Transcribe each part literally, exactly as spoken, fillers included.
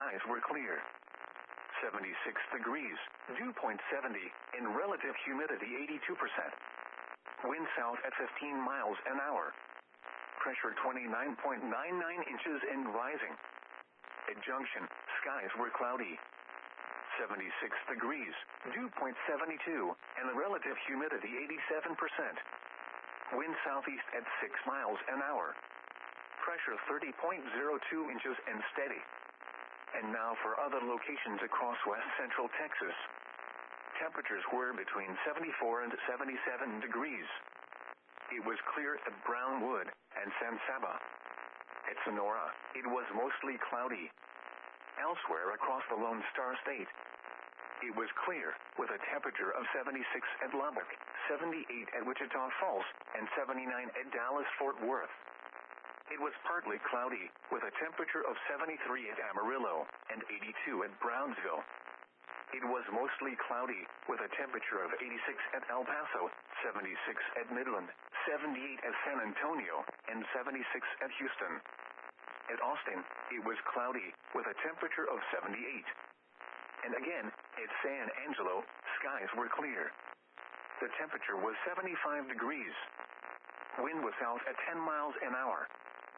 skies were clear. seventy-six degrees, dew point seventy, in relative humidity eighty-two percent. Wind south at fifteen miles an hour. Pressure twenty-nine point nine nine inches and rising. At junction, skies were cloudy. seventy-six degrees, dew point seventy-two, and relative humidity eighty-seven percent. Wind southeast at six miles an hour. Pressure thirty point zero two inches and steady. And now for other locations across west central Texas. Temperatures were between seventy-four and seventy-seven degrees. It was clear at Brownwood and San Saba. At Sonora, it was mostly cloudy. Elsewhere across the Lone Star State, it was clear, with a temperature of seventy-six at Lubbock, seventy-eight at Wichita Falls, and seventy-nine at Dallas-Fort Worth. It was partly cloudy, with a temperature of seventy-three at Amarillo, and eighty-two at Brownsville. It was mostly cloudy, with a temperature of eighty-six at El Paso, seventy-six at Midland, seventy-eight at San Antonio, and seventy-six at Houston. At Austin, it was cloudy, with a temperature of seventy-eight. And again, at San Angelo, skies were clear. The temperature was seventy-five degrees. Wind was south at ten miles an hour.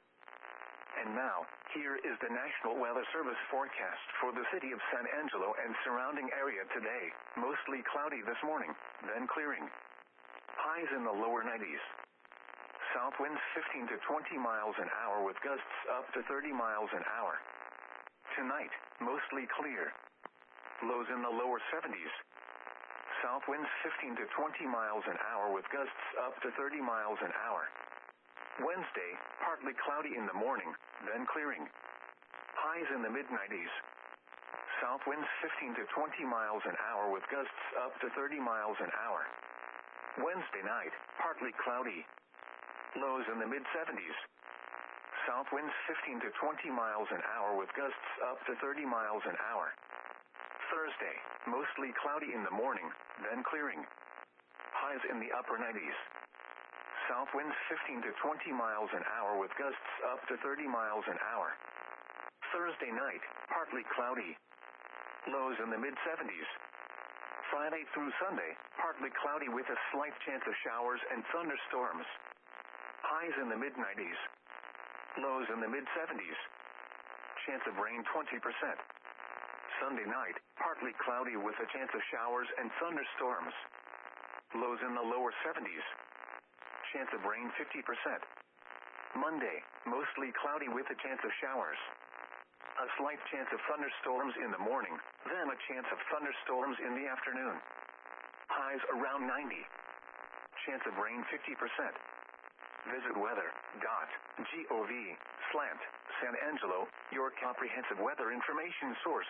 And now, here is the National Weather Service forecast for the city of San Angelo and surrounding area today. Mostly cloudy this morning, then clearing. Highs in the lower nineties. South winds fifteen to twenty miles an hour with gusts up to thirty miles an hour. Tonight, mostly clear. Lows in the lower seventies. South winds fifteen to twenty miles an hour with gusts up to thirty miles an hour. Wednesday, partly cloudy in the morning, then clearing. Highs in the mid nineties. South winds fifteen to twenty miles an hour with gusts up to thirty miles an hour. Wednesday night, partly cloudy. Lows in the mid seventies. South winds fifteen to twenty miles an hour with gusts up to thirty miles an hour. Thursday, mostly cloudy in the morning, then clearing. Highs in the upper nineties. South winds fifteen to twenty miles an hour with gusts up to thirty miles an hour. Thursday night, partly cloudy. Lows in the mid seventies. Friday through Sunday, partly cloudy with a slight chance of showers and thunderstorms. Highs in the mid nineties. Lows in the mid seventies. Chance of rain twenty percent. Sunday night, partly cloudy with a chance of showers and thunderstorms. Lows in the lower seventies. Chance of rain fifty percent. Monday, mostly cloudy with a chance of showers. A slight chance of thunderstorms in the morning, then a chance of thunderstorms in the afternoon. Highs around ninety. Chance of rain fifty percent. Visit weather dot gov slash San Angelo, your comprehensive weather information source.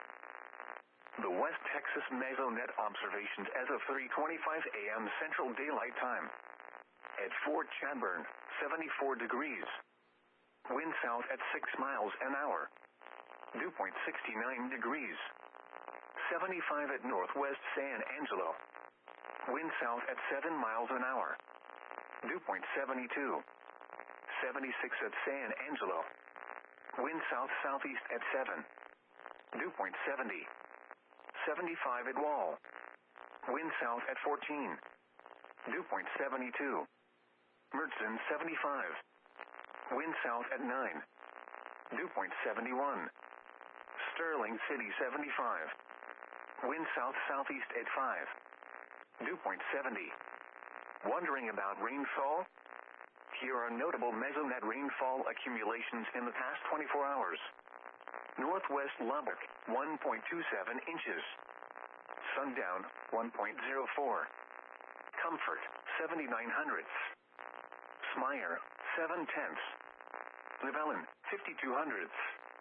The West Texas Mesonet observations as of three twenty-five a m Central Daylight Time. At Fort Chadbourne, seventy-four degrees. Wind south at six miles an hour. Dew point sixty-nine degrees. seventy-five at Northwest San Angelo. Wind south at seven miles an hour. Dew point seventy-two. seventy-six at San Angelo. Wind south-southeast at seven. Dew point seventy. seventy-five at Wall. Wind south at fourteen. Dew point seventy-two. Mertzen seventy-five. Wind south at nine. Dew point seventy-one. Sterling City seventy-five. Wind south-southeast at five. Dew point seventy. Wondering about rainfall? Here are notable Mesonet rainfall accumulations in the past twenty-four hours. Northwest Lubbock, one point two seven inches. Sundown, one point zero four. Comfort, seventy-nine hundredths. Smyer, seven tenths. Llewellyn, fifty-two hundredths.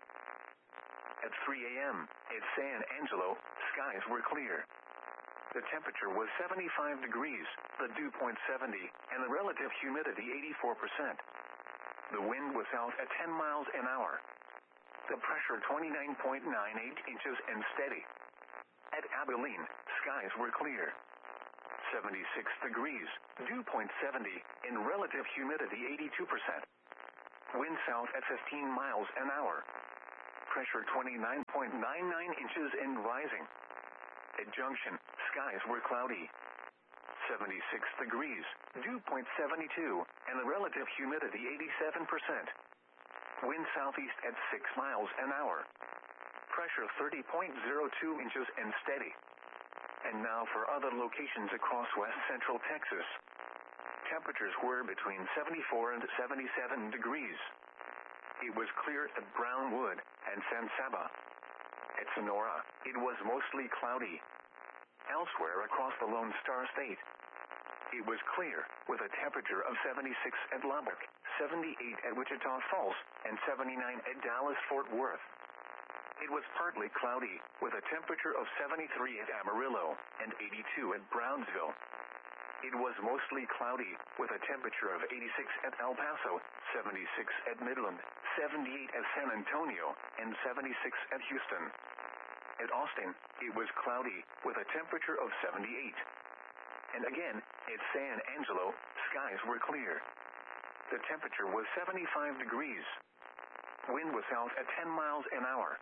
At three a m at San Angelo, skies were clear. The temperature was seventy-five degrees, the dew point seventy, and the relative humidity eighty-four percent. The wind was south at ten miles an hour. The pressure twenty-nine point nine eight inches and steady. At Abilene, skies were clear. seventy-six degrees, dew point seventy, and relative humidity eighty-two percent. Wind south at fifteen miles an hour. Pressure twenty-nine point nine nine inches and rising. At Junction, skies were cloudy. seventy-six degrees, dew point seven two, and the relative humidity eighty-seven percent. Wind southeast at six miles an hour. Pressure thirty point zero two inches and steady. And now for other locations across west central Texas. Temperatures were between seventy-four and seventy-seven degrees. It was clear at Brownwood and San Saba. At Sonora, it was mostly cloudy. Elsewhere across the Lone Star State, it was clear, with a temperature of seventy-six at Lubbock, seventy-eight at Wichita Falls, and seventy-nine at Dallas-Fort Worth. It was partly cloudy, with a temperature of seventy-three at Amarillo, and eighty-two at Brownsville. It was mostly cloudy, with a temperature of eighty-six at El Paso, seventy-six at Midland, seventy-eight at San Antonio, and seventy-six at Houston. At Austin, it was cloudy, with a temperature of seventy-eight. And again, at San Angelo, skies were clear. The temperature was seventy-five degrees. Wind was south at ten miles an hour.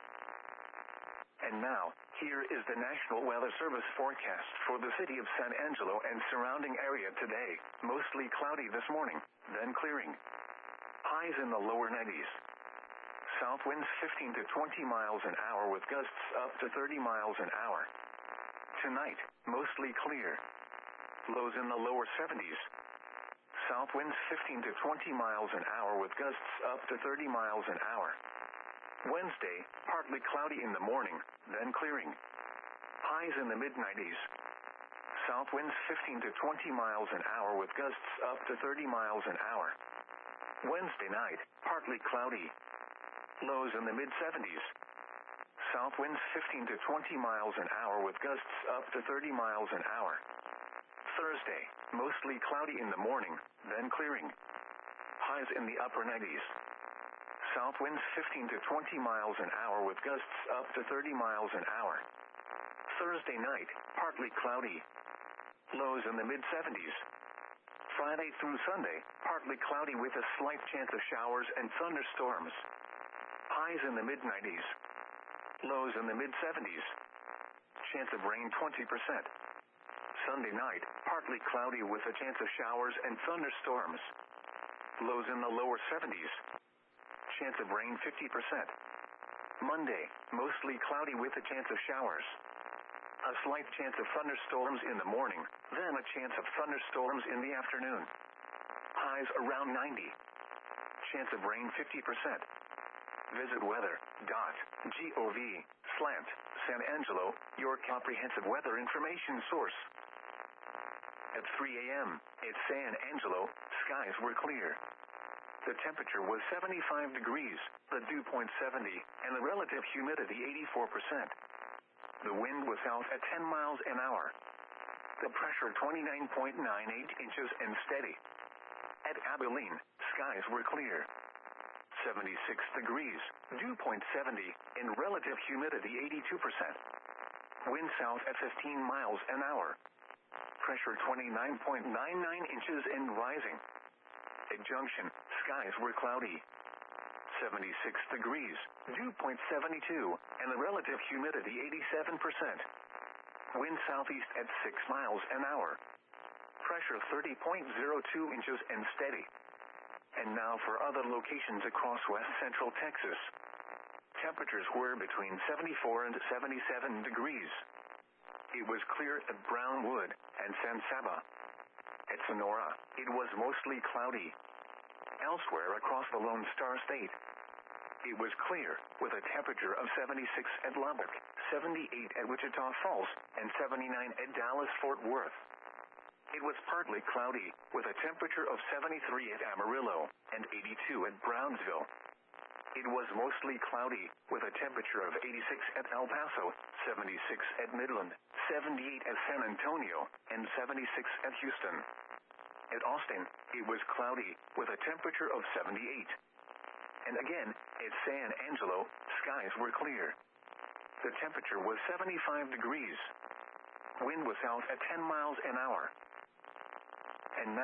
And now, here is the National Weather Service forecast for the city of San Angelo and surrounding area today. Mostly cloudy this morning, then clearing. Highs in the lower nineties. South winds fifteen to twenty miles an hour with gusts up to thirty miles an hour. Tonight, mostly clear. Lows in the lower seventies. South winds fifteen to twenty miles an hour with gusts up to thirty miles an hour. Wednesday, partly cloudy in the morning, then clearing. Highs in the mid nineties. South winds fifteen to twenty miles an hour with gusts up to thirty miles an hour. Wednesday night, partly cloudy. Lows in the mid seventies. South winds fifteen to twenty miles an hour with gusts up to thirty miles an hour. Thursday, mostly cloudy in the morning, then clearing. Highs in the upper nineties. South winds fifteen to twenty miles an hour with gusts up to thirty miles an hour. Thursday night, partly cloudy. Lows in the mid seventies. Friday through Sunday, partly cloudy with a slight chance of showers and thunderstorms. Highs in the mid nineties. Lows in the mid seventies. Chance of rain twenty percent. Sunday night, partly cloudy with a chance of showers and thunderstorms. Lows in the lower seventies. Chance of rain fifty percent. Monday, mostly cloudy with a chance of showers. A slight chance of thunderstorms in the morning, then a chance of thunderstorms in the afternoon. Highs around ninety. Chance of rain fifty percent. Visit weather dot gov slash San Angelo, your comprehensive weather information source. At three a.m., at San Angelo, skies were clear. The temperature was seventy-five degrees, the dew point seventy, and the relative humidity eighty-four percent. The wind was south at ten miles an hour. The pressure twenty-nine point nine eight inches and steady. At Abilene, skies were clear. seventy-six degrees, dew point seventy, and relative humidity eighty-two percent. Wind south at fifteen miles an hour. Pressure twenty-nine point nine nine inches and rising. At Junction, skies were cloudy. seventy-six degrees, dew point seven two, and the relative humidity eighty-seven percent. Wind southeast at six miles an hour. Pressure thirty point zero two inches and steady. And now for other locations across west central Texas. Temperatures were between seventy-four and seventy-seven degrees. It was clear at Brownwood and San Saba. At Sonora, it was mostly cloudy. Elsewhere across the Lone Star State, it was clear, with a temperature of seventy-six at Lubbock, seventy-eight at Wichita Falls, and seventy-nine at Dallas-Fort Worth. It was partly cloudy, with a temperature of seventy-three at Amarillo, and eighty-two at Brownsville. It was mostly cloudy, with a temperature of eighty-six at El Paso, seventy-six at Midland, seventy-eight at San Antonio, and seventy-six at Houston. At Austin, it was cloudy, with a temperature of seventy-eight. And again, at San Angelo, skies were clear. The temperature was seventy-five degrees. Wind was south at ten miles an hour. And now,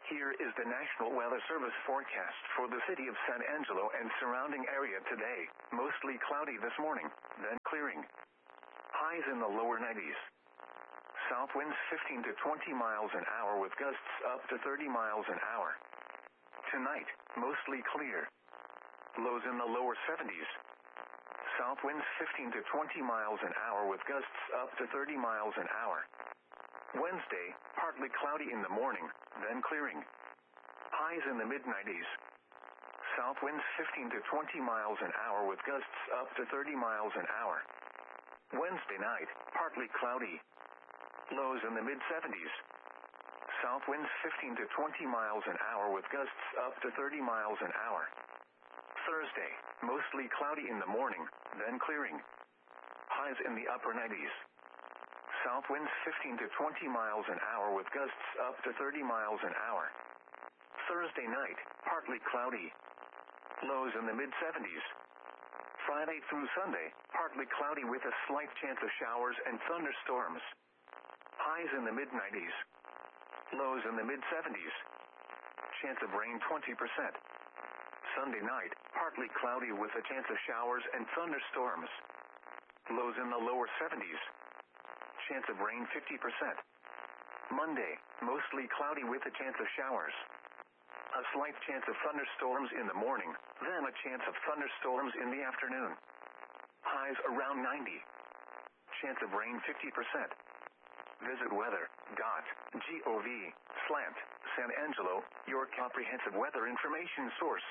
here is the National Weather Service forecast for the city of San Angelo and surrounding area today. Mostly cloudy this morning, then clearing. Highs in the lower nineties. South winds fifteen to twenty miles an hour with gusts up to thirty miles an hour. Tonight, mostly clear. Lows in the lower seventies. South winds fifteen to twenty miles an hour with gusts up to thirty miles an hour. Wednesday, partly cloudy in the morning, then clearing. Highs in the mid nineties. South winds fifteen to twenty miles an hour with gusts up to thirty miles an hour. Wednesday night, partly cloudy. Lows in the mid seventies. South winds fifteen to twenty miles an hour with gusts up to thirty miles an hour. Thursday, mostly cloudy in the morning, then clearing. Highs in the upper nineties. South winds fifteen to twenty miles an hour with gusts up to thirty miles an hour. Thursday night, partly cloudy. Lows in the mid seventies. Friday through Sunday, partly cloudy with a slight chance of showers and thunderstorms. Highs in the mid nineties. Lows in the mid seventies. Chance of rain twenty percent. Sunday night, partly cloudy with a chance of showers and thunderstorms. Lows in the lower seventies. Chance of rain fifty percent. Monday, mostly cloudy with a chance of showers. A slight chance of thunderstorms in the morning, then a chance of thunderstorms in the afternoon. Highs around ninety. Chance of rain fifty percent. Visit weather.gov slant San Angelo, your comprehensive weather information source.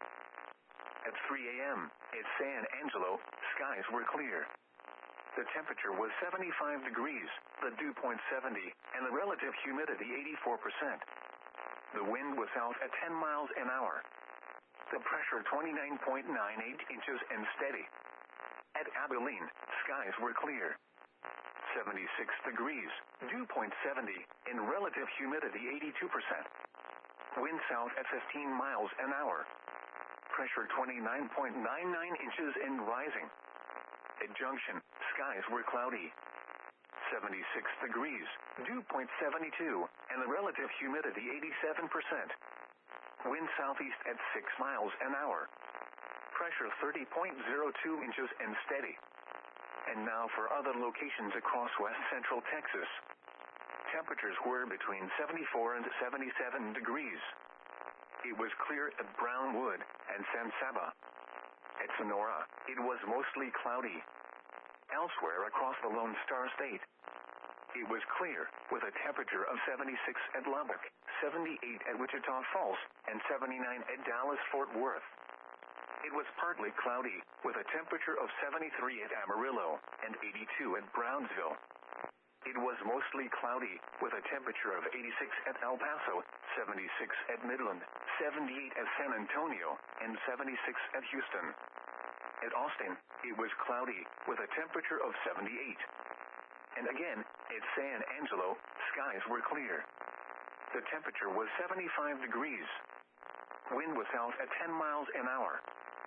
At three a.m. at San Angelo, skies were clear. The temperature was seventy-five degrees, the dew point seventy, and the relative humidity eighty-four percent. The wind was south at ten miles an hour. The pressure twenty-nine point nine eight inches and steady. At Abilene, skies were clear. seventy-six degrees, dew point seventy, and relative humidity eighty-two percent. Wind south at fifteen miles an hour. Pressure twenty-nine point nine nine inches and rising. At Junction, skies were cloudy. seventy-six degrees, dew point seventy-two, and the relative humidity eighty-seven percent. Wind southeast at six miles an hour. Pressure thirty point zero two inches and steady. And now for other locations across west central Texas. Temperatures were between seventy-four and seventy-seven degrees. It was clear at Brownwood and San Saba. At Sonora, it was mostly cloudy. Elsewhere across the Lone Star State, it was clear, with a temperature of seventy-six at Lubbock, seventy-eight at Wichita Falls, and seventy-nine at Dallas-Fort Worth. It was partly cloudy, with a temperature of seventy-three at Amarillo, and eighty-two at Brownsville. It was mostly cloudy, with a temperature of eighty-six at El Paso, seventy-six at Midland, seventy-eight at San Antonio, and seventy-six at Houston. At Austin, it was cloudy, with a temperature of seventy-eight. And again, at San Angelo, skies were clear. The temperature was seventy-five degrees. Wind was south at ten miles an hour.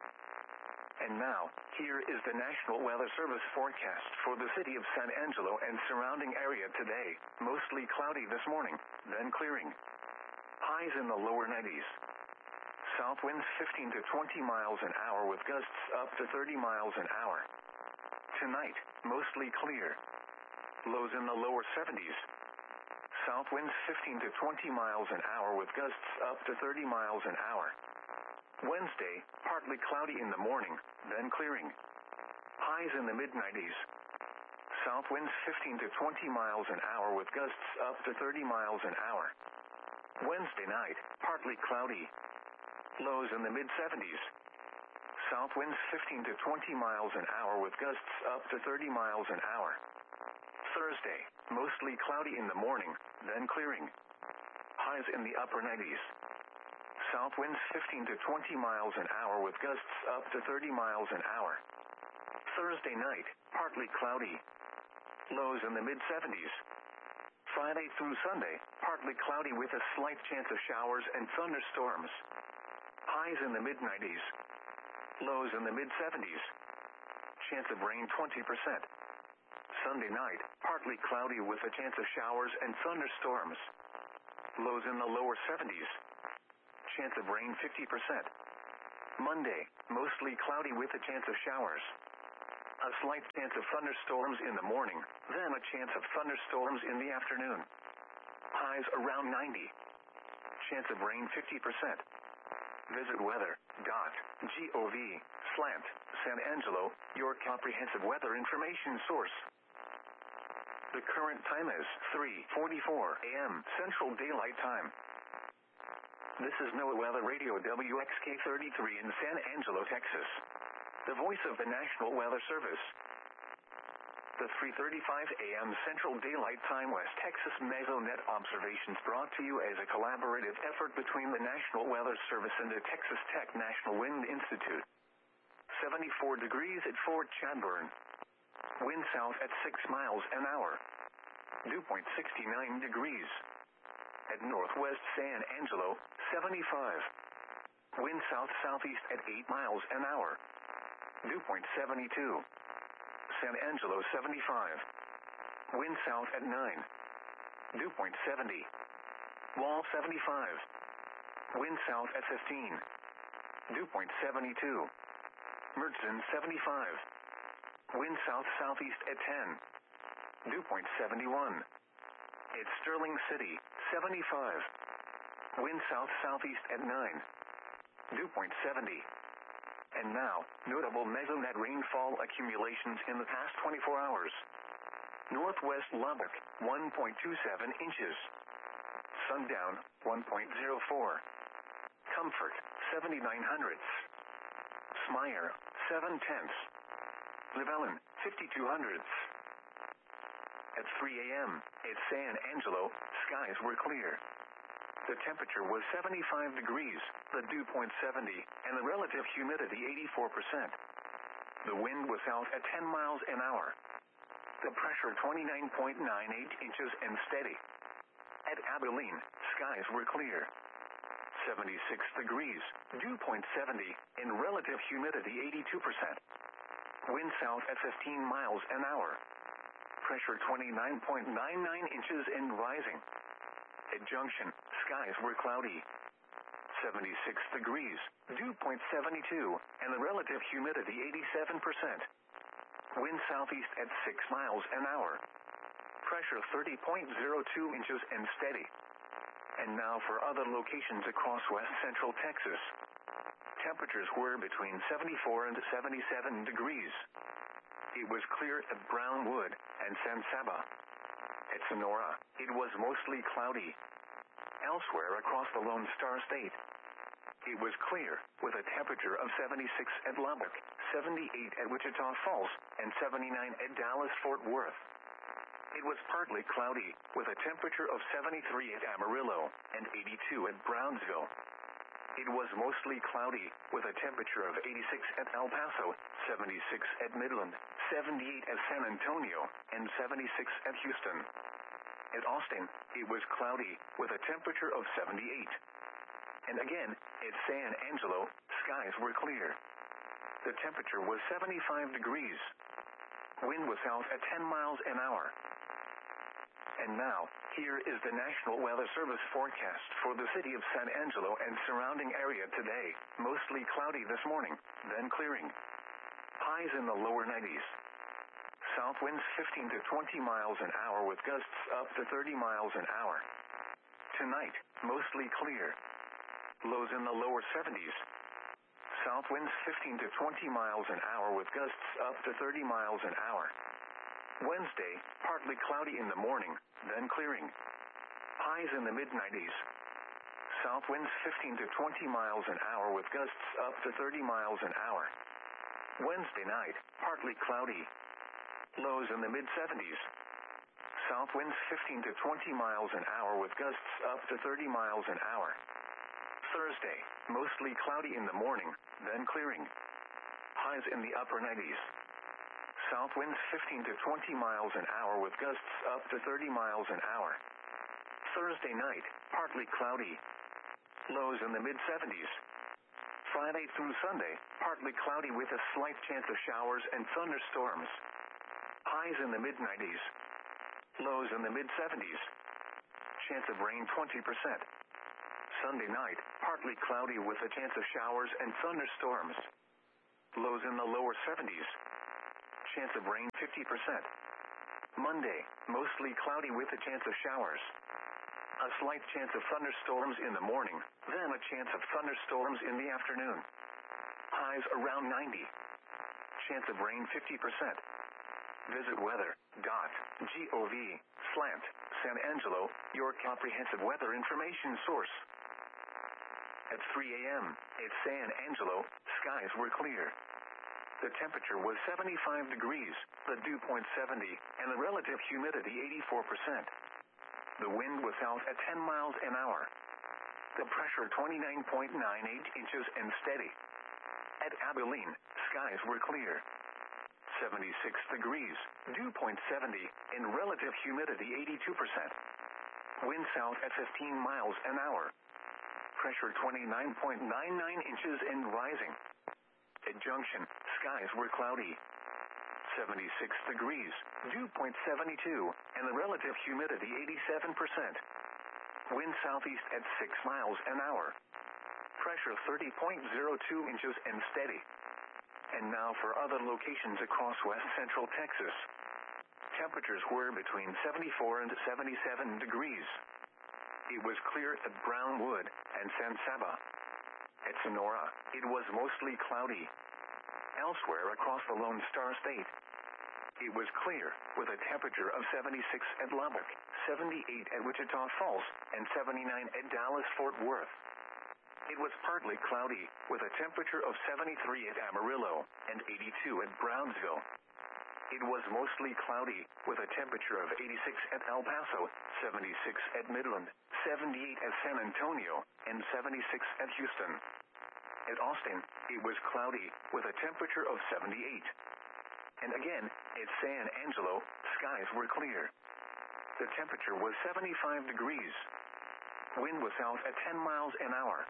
And now, here is the National Weather Service forecast for the city of San Angelo and surrounding area today. Mostly cloudy this morning, then clearing. Highs in the lower nineties. South winds fifteen to twenty miles an hour with gusts up to thirty miles an hour. Tonight, mostly clear. Lows in the lower seventies. South winds fifteen to twenty miles an hour with gusts up to thirty miles an hour. Wednesday, partly cloudy in the morning, then clearing. Highs in the mid nineties. South winds fifteen to twenty miles an hour with gusts up to thirty miles an hour. Wednesday night, partly cloudy. Lows in the mid seventies. South winds fifteen to twenty miles an hour with gusts up to thirty miles an hour. Thursday, mostly cloudy in the morning, then clearing. Highs in the upper nineties. South winds fifteen to twenty miles an hour with gusts up to thirty miles an hour. Thursday night, partly cloudy. Lows in the mid seventies. Friday through Sunday, partly cloudy with a slight chance of showers and thunderstorms. Highs in the mid nineties. Lows in the mid seventies. Chance of rain twenty percent. Sunday night, partly cloudy with a chance of showers and thunderstorms. Lows in the lower seventies. Chance of rain fifty percent. Monday, mostly cloudy with a chance of showers. A slight chance of thunderstorms in the morning, then a chance of thunderstorms in the afternoon. Highs around ninety. Chance of rain fifty percent. Visit weather dot gov slash San Angelo, your comprehensive weather information source. The current time is three forty-four a m Central Daylight Time. This is NOAA Weather Radio W X K thirty-three in San Angelo, Texas. The voice of the National Weather Service. The three thirty-five a m Central Daylight Time West Texas Mesonet observations brought to you as a collaborative effort between the National Weather Service and the Texas Tech National Wind Institute. seventy-four degrees at Fort Chadbourne. Wind south at six miles an hour. Dew point sixty-nine degrees. At Northwest San Angelo, seventy-five. Wind south-southeast at eight miles an hour. Dew point seventy-two. San Angelo, seventy-five. Wind south at nine. Dew point seventy. Wall, seventy-five. Wind south at fifteen. Dew point seventy-two. Mertzen, seventy-five. Wind south-southeast at ten. Dew point seventy-one. At Sterling City, seventy-five. Wind south-southeast at nine. Dew point seventy. And now, notable Mesonet rainfall accumulations in the past twenty-four hours. Northwest Lubbock, one point two seven inches. Sundown, one point zero four. Comfort, seventy-nine hundredths. Smyer, seven tenths. Llewellyn, fifty-two hundredths. At three a m at San Angelo, skies were clear. The temperature was seventy-five degrees, the dew point seventy, and the relative humidity eighty-four percent. The wind was south at ten miles an hour. The pressure twenty-nine point nine eight inches and steady. At Abilene, skies were clear. seventy-six degrees, dew point seventy, and relative humidity eighty-two percent. Wind south at fifteen miles an hour. Pressure twenty-nine point nine nine inches and rising. At Junction, skies were cloudy. seventy-six degrees, dew point seventy-two, and the relative humidity eighty-seven percent. Wind southeast at six miles an hour. Pressure thirty point zero two inches and steady. And now for other locations across west central Texas. Temperatures were between seventy-four and seventy-seven degrees. It was clear at Brownwood and San Saba. At Sonora, it was mostly cloudy. Elsewhere across the Lone Star State, it was clear, with a temperature of seventy-six at Lubbock, seventy-eight at Wichita Falls, and seventy-nine at Dallas-Fort Worth. It was partly cloudy, with a temperature of seventy-three at Amarillo, and eighty-two at Brownsville. It was mostly cloudy, with a temperature of eighty-six at El Paso, seventy-six at Midland, seventy-eight at San Antonio, and seventy-six at Houston. At Austin, it was cloudy, with a temperature of seventy-eight. And again, at San Angelo, skies were clear. The temperature was seventy-five degrees. Wind was south at ten miles an hour. And now, here is the National Weather Service forecast for the city of San Angelo and surrounding area today. Mostly cloudy this morning, then clearing. Highs in the lower nineties. South winds fifteen to twenty miles an hour with gusts up to thirty miles an hour. Tonight, mostly clear. Lows in the lower seventies. South winds fifteen to twenty miles an hour with gusts up to thirty miles an hour. Wednesday, partly cloudy in the morning, then clearing. Highs in the mid nineties. South winds fifteen to twenty miles an hour with gusts up to thirty miles an hour. Wednesday night, partly cloudy. Lows in the mid seventies. South winds fifteen to twenty miles an hour with gusts up to thirty miles an hour. Thursday, mostly cloudy in the morning, then clearing. Highs in the upper nineties. South winds fifteen to twenty miles an hour with gusts up to thirty miles an hour. Thursday night, partly cloudy. Lows in the mid seventies. Friday through Sunday, partly cloudy with a slight chance of showers and thunderstorms. Highs in the mid nineties. Lows in the mid seventies. chance of rain twenty percent. Sunday night, partly cloudy with a chance of showers and thunderstorms. Lows in the lower seventies. Chance of rain fifty percent. Monday, mostly cloudy with a chance of showers. A slight chance of thunderstorms in the morning, then a chance of thunderstorms in the afternoon. Highs around ninety. Chance of rain fifty percent. Visit weather dot gov slash San Angelo, your comprehensive weather information source. At three a.m. at San Angelo, skies were clear. The temperature was seventy-five degrees, the dew point seventy, and the relative humidity eighty-four percent. The wind was south at ten miles an hour. The pressure twenty-nine point nine eight inches and steady. At Abilene, skies were clear. seventy-six degrees, dew point seventy, and relative humidity eighty-two percent. Wind south at fifteen miles an hour. Pressure twenty-nine point nine nine inches and rising. At Junction, skies were cloudy. seventy-six degrees, dew point seventy-two, and the relative humidity eighty-seven percent. Wind southeast at six miles an hour. Pressure thirty point zero two inches and steady. And now for other locations across west central Texas. Temperatures were between seventy-four and seventy-seven degrees. It was clear at Brownwood and San Saba. At Sonora, it was mostly cloudy. Elsewhere across the Lone Star State, it was clear, with a temperature of seventy-six at Lubbock, seventy-eight at Wichita Falls, and seventy-nine at Dallas-Fort Worth. It was partly cloudy, with a temperature of seventy-three at Amarillo, and eighty-two at Brownsville. It was mostly cloudy, with a temperature of eighty-six at El Paso, seventy-six at Midland, seventy-eight at San Antonio, and seventy-six at Houston. At Austin, it was cloudy, with a temperature of seventy-eight. And again, at San Angelo, skies were clear. The temperature was seventy-five degrees. Wind was south at ten miles an hour.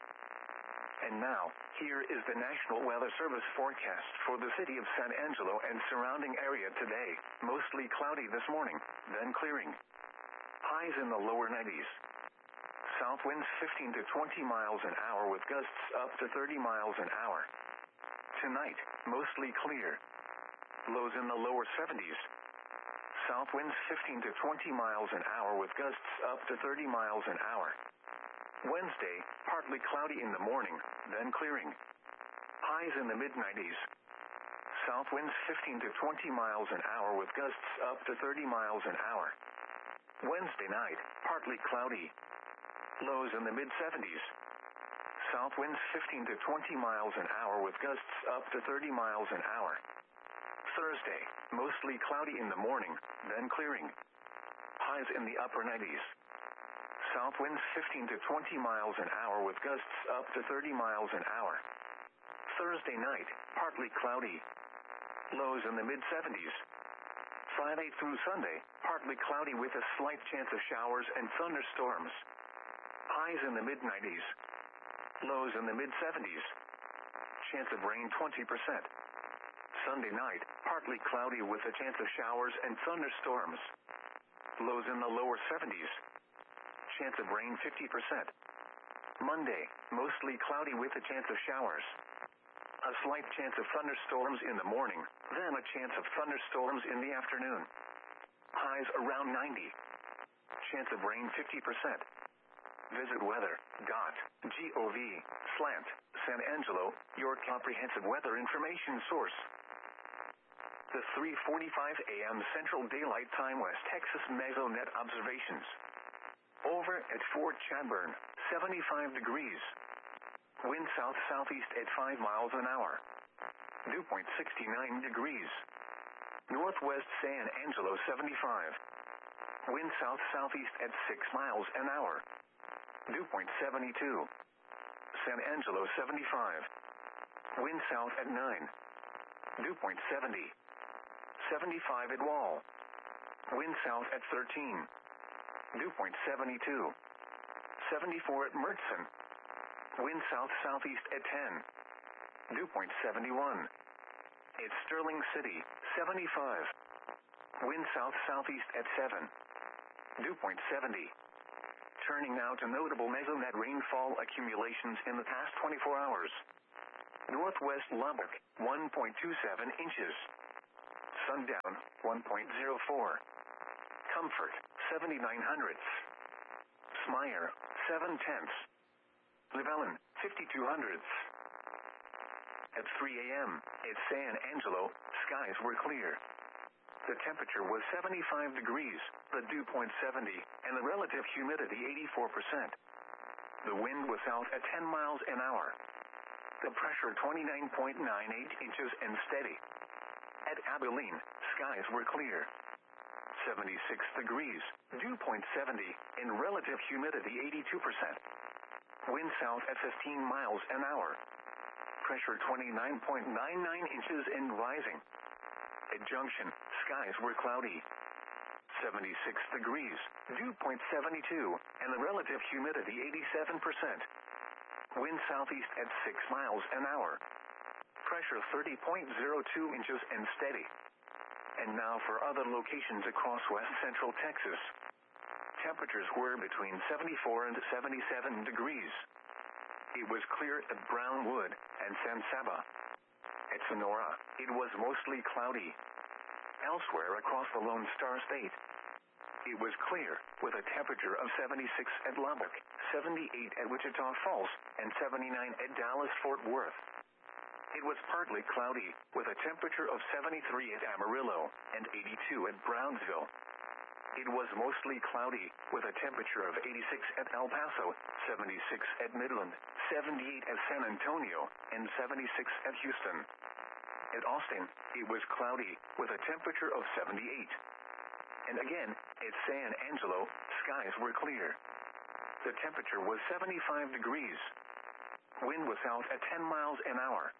And now, here is the National Weather Service forecast for the city of San Angelo and surrounding area today. Mostly cloudy this morning, then clearing. Highs in the lower nineties. South winds fifteen to twenty miles an hour with gusts up to thirty miles an hour. Tonight, mostly clear. Lows in the lower seventies. South winds fifteen to twenty miles an hour with gusts up to thirty miles an hour. Wednesday, partly cloudy in the morning, then clearing. Highs in the mid nineties. South winds fifteen to twenty miles an hour with gusts up to thirty miles an hour. Wednesday night, partly cloudy. Lows in the mid seventies. South winds fifteen to twenty miles an hour with gusts up to thirty miles an hour. Thursday, mostly cloudy in the morning, then clearing. Highs in the upper nineties. South winds fifteen to twenty miles an hour with gusts up to thirty miles an hour. Thursday night, partly cloudy. Lows in the mid seventies. Friday through Sunday, partly cloudy with a slight chance of showers and thunderstorms. Highs in the mid nineties. Lows in the mid seventies. Chance of rain twenty percent. Sunday night, partly cloudy with a chance of showers and thunderstorms. Lows in the lower seventies. Chance of rain fifty percent. Monday, mostly cloudy with a chance of showers. A slight chance of thunderstorms in the morning, then a chance of thunderstorms in the afternoon. Highs around ninety. Chance of rain fifty percent. Visit weather dot gov slash San Angelo, your comprehensive weather information source. The three forty-five a.m. Central Daylight Time West Texas Mesonet observations. Over at Fort Chadbourne, seventy-five degrees. Wind south-southeast at five miles an hour. Dew point sixty-nine degrees. Northwest San Angelo seventy-five. Wind south-southeast at six miles an hour. Dew point seventy-two. San Angelo seventy-five. Wind south at nine. Dew point seventy. seventy-five at Wall. Wind south at thirteen. Dew point seventy-two. seventy-four at Mertzen. Wind south-southeast at ten. Dew point seventy-one. At Sterling City, seventy-five. Wind south-southeast at seven. Dew point seventy. Turning now to notable mesonet rainfall accumulations in the past twenty-four hours. Northwest Lubbock, one point two seven inches. Sundown, one point zero four. Comfort, seventy-nine hundredths. Smyre, seven tenths. Llewellyn, fifty-two hundredths. At three a.m. at San Angelo, skies were clear. The temperature was seventy-five degrees, the dew point seventy, and the relative humidity eighty-four percent. The wind was south at ten miles an hour. The pressure twenty-nine point nine eight inches and steady. At Abilene, skies were clear. seventy-six degrees, dew point seventy, and relative humidity eighty-two percent. Wind south at fifteen miles an hour. Pressure twenty-nine point nine nine inches and rising. At Junction, skies were cloudy. seventy-six degrees, dew point seventy-two, and the relative humidity eighty-seven percent. Wind southeast at six miles an hour. Pressure thirty point zero two inches and steady. And now for other locations across west central Texas. Temperatures were between seventy-four and seventy-seven degrees. It was clear at Brownwood and San Saba. At Sonora, it was mostly cloudy. Elsewhere across the Lone Star State, it was clear, with a temperature of seventy-six at Lubbock, seventy-eight at Wichita Falls, and seventy-nine at Dallas-Fort Worth. It was partly cloudy, with a temperature of seventy-three at Amarillo, and eighty-two at Brownsville. It was mostly cloudy, with a temperature of eighty-six at El Paso, seventy-six at Midland, seventy-eight at San Antonio, and seventy-six at Houston. At Austin, it was cloudy, with a temperature of seventy-eight. And again, at San Angelo, skies were clear. The temperature was seventy-five degrees. Wind was south at ten miles an hour.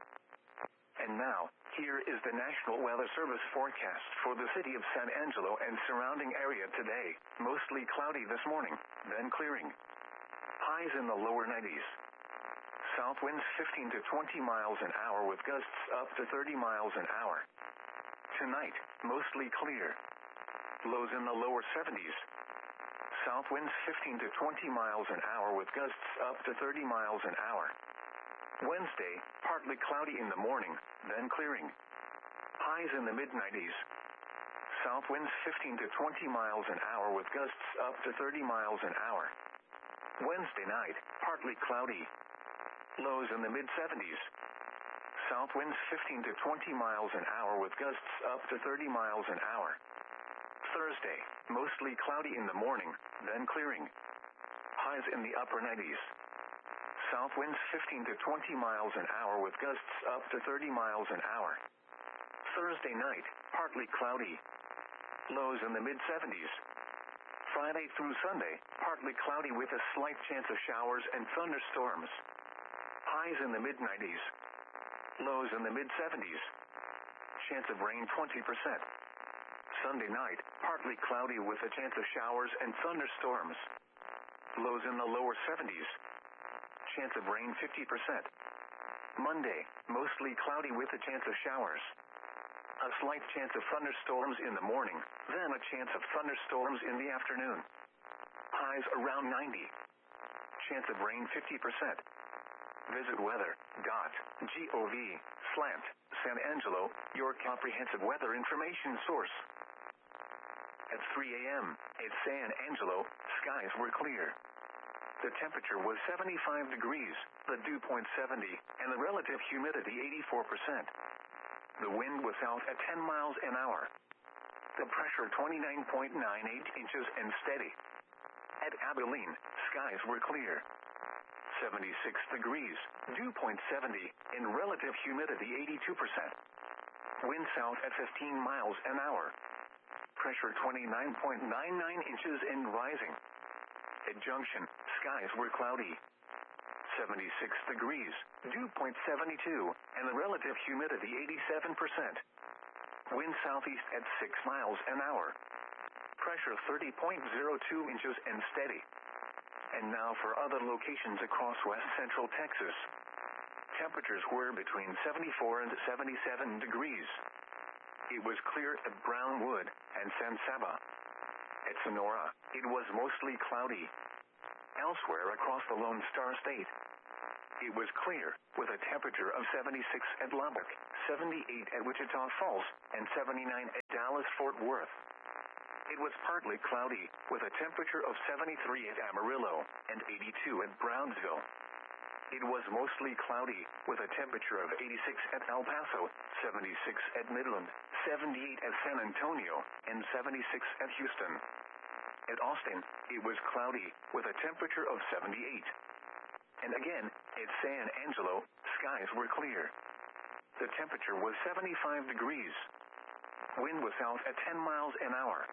And now, here is the National Weather Service forecast for the city of San Angelo and surrounding area today. Mostly cloudy this morning, then clearing. Highs in the lower nineties. South winds fifteen to twenty miles an hour with gusts up to thirty miles an hour. Tonight, mostly clear. Lows in the lower seventies. South winds fifteen to twenty miles an hour with gusts up to thirty miles an hour. Wednesday, partly cloudy in the morning, then clearing. Highs in the mid nineties. South winds fifteen to twenty miles an hour with gusts up to thirty miles an hour. Wednesday night, partly cloudy. Lows in the mid seventies. South winds fifteen to twenty miles an hour with gusts up to thirty miles an hour. Thursday, mostly cloudy in the morning, then clearing. Highs in the upper nineties. South winds fifteen to twenty miles an hour with gusts up to thirty miles an hour. Thursday night, partly cloudy. Lows in the mid seventies. Friday through Sunday, partly cloudy with a slight chance of showers and thunderstorms. Highs in the mid nineties. Lows in the mid seventies. Chance of rain twenty percent. Sunday night, partly cloudy with a chance of showers and thunderstorms. Lows in the lower seventies. Chance of rain fifty percent. Monday, mostly cloudy with a chance of showers. A slight chance of thunderstorms in the morning, then a chance of thunderstorms in the afternoon. Highs around ninety. Chance of rain fifty percent. Visit weather dot gov slash San Angelo, your comprehensive weather information source. At three a.m. at San Angelo, skies were clear. The temperature was seventy-five degrees, the dew point seventy, and the relative humidity eighty-four percent. The wind was south at ten miles an hour. The pressure twenty-nine point nine eight inches and steady. At Abilene, skies were clear. seventy-six degrees, dew point seventy, and relative humidity eighty-two percent. Wind south at fifteen miles an hour. Pressure twenty-nine point nine nine inches and rising. At Junction, skies were cloudy. seventy-six degrees, dew point seventy-two, and the relative humidity eighty-seven percent. Wind southeast at six miles an hour. Pressure thirty point zero two inches and steady. And now for other locations across west central Texas. Temperatures were between seventy-four and seventy-seven degrees. It was clear at Brownwood and San Saba. At Sonora, it was mostly cloudy. Elsewhere across the Lone Star State, it was clear, with a temperature of seventy-six at Lubbock, seventy-eight at Wichita Falls, and seventy-nine at Dallas-Fort Worth. It was partly cloudy, with a temperature of seventy-three at Amarillo, and eighty-two at Brownsville. It was mostly cloudy, with a temperature of eighty-six at El Paso, seventy-six at Midland, seventy-eight at San Antonio, and seventy-six at Houston. At Austin, it was cloudy, with a temperature of seventy-eight. And again, at San Angelo, skies were clear. The temperature was seventy-five degrees. Wind was south at ten miles an hour.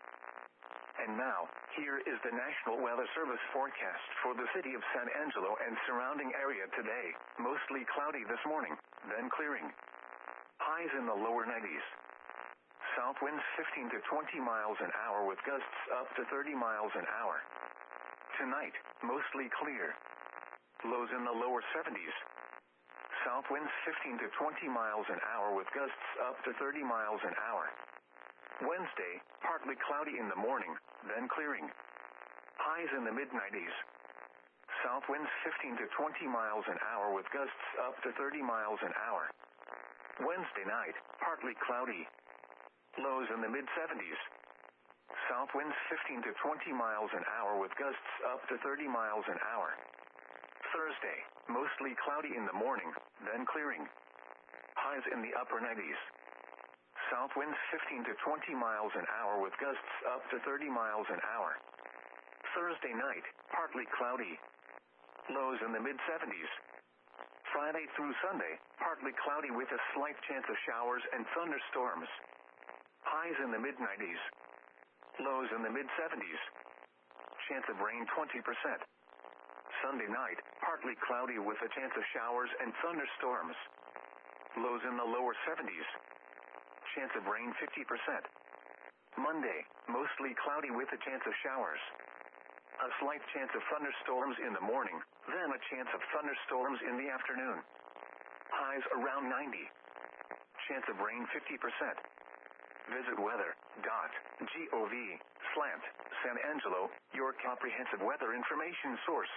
And now, here is the National Weather Service forecast for the city of San Angelo and surrounding area today. Mostly cloudy this morning, then clearing. Highs in the lower nineties. South winds fifteen to twenty miles an hour with gusts up to thirty miles an hour. Tonight, mostly clear. Lows in the lower seventies. South winds fifteen to twenty miles an hour with gusts up to thirty miles an hour. Wednesday, partly cloudy in the morning, then clearing. Highs in the mid nineties. South winds fifteen to twenty miles an hour with gusts up to thirty miles an hour. Wednesday night, partly cloudy. Lows in the mid seventies. South winds fifteen to twenty miles an hour with gusts up to thirty miles an hour. Thursday, mostly cloudy in the morning, then clearing. Highs in the upper nineties. South winds fifteen to twenty miles an hour with gusts up to thirty miles an hour. Thursday night, partly cloudy. Lows in the mid seventies. Friday through Sunday, partly cloudy with a slight chance of showers and thunderstorms. Highs in the mid nineties. Lows in the mid seventies. Chance of rain twenty percent. Sunday night, partly cloudy with a chance of showers and thunderstorms. Lows in the lower seventies. Chance of rain fifty percent. Monday, mostly cloudy with a chance of showers. A slight chance of thunderstorms in the morning, then a chance of thunderstorms in the afternoon. Highs around ninety. Chance of rain fifty percent. Visit weather dot gov slash San Angelo, your comprehensive weather information source.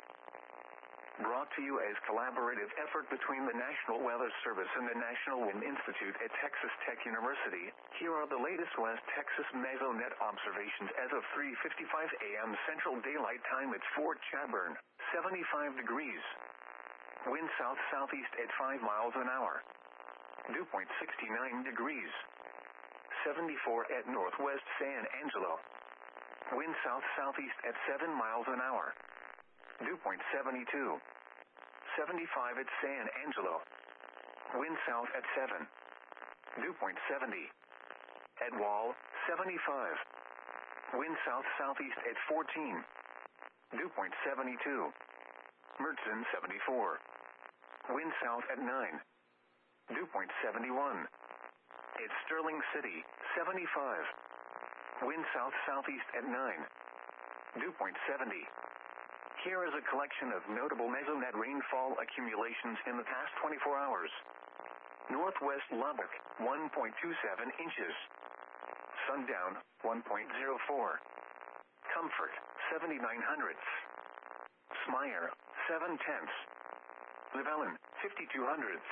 Brought to you as collaborative effort between the National Weather Service and the National Wind Institute at Texas Tech University. Here are the latest West Texas Mesonet observations as of three fifty-five a m Central Daylight Time at Fort Chadbourne, seventy-five degrees. Wind south-southeast at five miles an hour. Dew point sixty-nine degrees. seventy-four at Northwest San Angelo. Wind south-southeast at seven miles an hour. Dew point seventy-two. seventy-five at San Angelo. Wind south at seven. Dew point seventy. At Wall, seventy-five. Wind south-southeast at fourteen. Dew point seventy-two. Mertzen, seventy-four. Wind south at nine. Dew point seventy-one. At Sterling City, seventy-five. Wind south-southeast at nine. Dew point seventy. Here is a collection of notable mesonet rainfall accumulations in the past twenty-four hours. Northwest Lubbock, one point two seven inches. Sundown, one point zero four. Comfort, seventy-nine hundredths. Smyre, seven tenths. Llewellyn, fifty-two hundredths.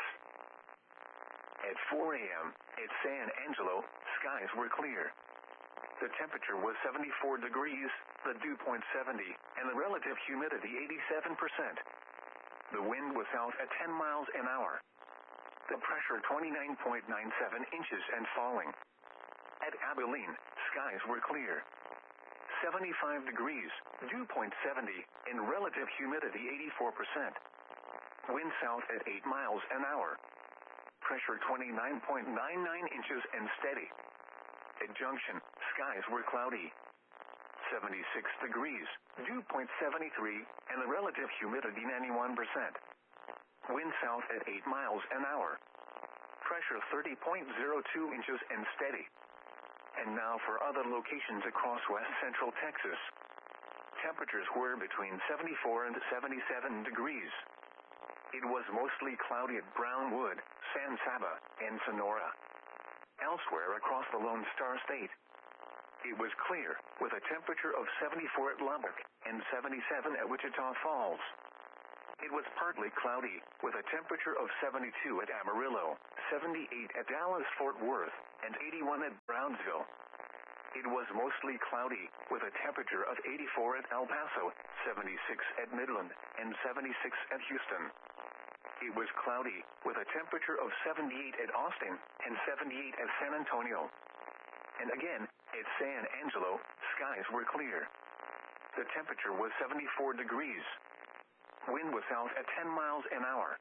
At four a m, at San Angelo, skies were clear. The temperature was seventy-four degrees, the dew point seventy, and the relative humidity eighty-seven percent. The wind was south at ten miles an hour. The pressure twenty-nine point nine seven inches and falling. At Abilene, skies were clear. seventy-five degrees, dew point seventy, and relative humidity eighty-four percent. Wind south at eight miles an hour. Pressure twenty-nine point nine nine inches and steady. At Junction, skies were cloudy. seventy-six degrees, dew point seventy-three, and the relative humidity ninety-one percent. Wind south at eight miles an hour. Pressure thirty point zero two inches and steady. And now for other locations across west central Texas. Temperatures were between seventy-four and seventy-seven degrees. It was mostly cloudy at Brownwood, San Saba, and Sonora. Elsewhere across the Lone Star State, It was clear, with a temperature of seventy-four at Lubbock and seventy-seven at Wichita Falls. It was partly cloudy, with a temperature of seventy-two at Amarillo, seventy-eight at Dallas-Fort Worth, and eighty-one at Brownsville. It was mostly cloudy, with a temperature of eighty-four at El Paso, seventy-six at Midland, and seventy-six at Houston. It was cloudy, with a temperature of seventy-eight at Austin, and seventy-eight at San Antonio. And again, at San Angelo, skies were clear. The temperature was seventy-four degrees. Wind was south at ten miles an hour.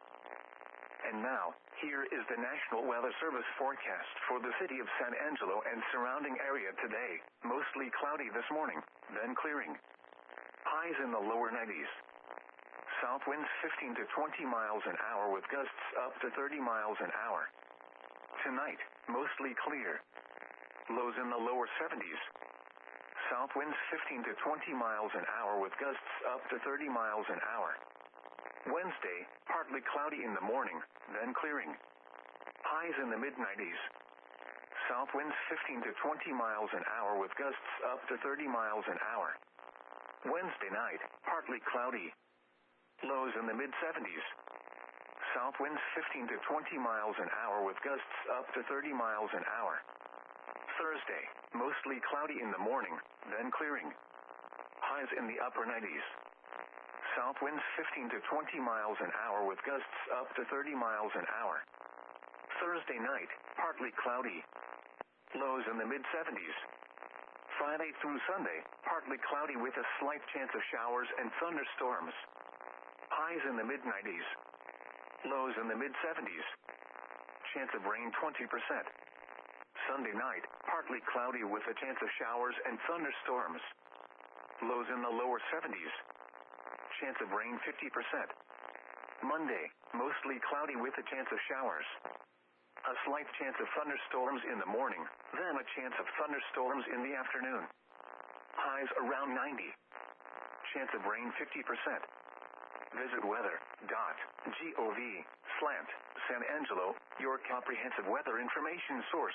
And now, here is the National Weather Service forecast for the city of San Angelo and surrounding area today. Mostly cloudy this morning, then clearing. Highs in the lower nineties. South winds fifteen to twenty miles an hour with gusts up to thirty miles an hour. Tonight, mostly clear. Lows in the lower seventies. South winds fifteen to twenty miles an hour with gusts up to thirty miles an hour. Wednesday, partly cloudy in the morning, then clearing. Highs in the mid nineties. South winds fifteen to twenty miles an hour with gusts up to thirty miles an hour. Wednesday night, partly cloudy. Lows in the mid seventies. South winds fifteen to twenty miles an hour with gusts up to thirty miles an hour. Thursday, mostly cloudy in the morning, then clearing. Highs in the upper nineties. South winds fifteen to twenty miles an hour with gusts up to thirty miles an hour. Thursday night, partly cloudy. Lows in the mid seventies. Friday through Sunday, partly cloudy with a slight chance of showers and thunderstorms. Highs in the mid nineties. Lows in the mid seventies. Chance of rain twenty percent. Sunday night, partly cloudy with a chance of showers and thunderstorms. Lows in the lower seventies. Chance of rain fifty percent. Monday, mostly cloudy with a chance of showers. A slight chance of thunderstorms in the morning, then a chance of thunderstorms in the afternoon. Highs around ninety. Chance of rain fifty percent. Visit weather dot gov slash San Angelo, your comprehensive weather information source.